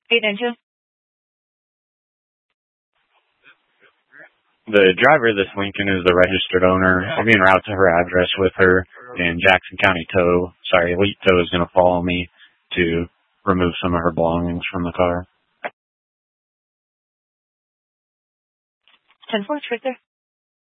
892. The driver of this Lincoln is the registered owner. I'll be en route to her address with her, and Jackson County Elite Tow is going to follow me to remove some of her belongings from the car. 10-4, right there.